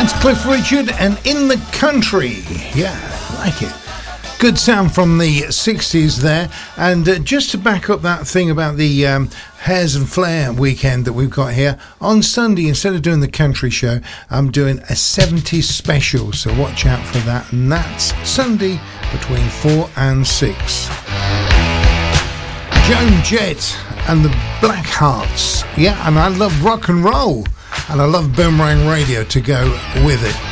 Cliff Richard and In the Country. Yeah, like it. Good sound from the 60s there. And just to back up that thing about the Hairs and Flair weekend that we've got here, on Sunday, instead of doing the country show, I'm doing a 70s special. So watch out for that. And that's Sunday between 4 and 6. Joan Jett and the Blackhearts. Yeah, and I love rock and roll. And I love Boomerang Radio to go with it.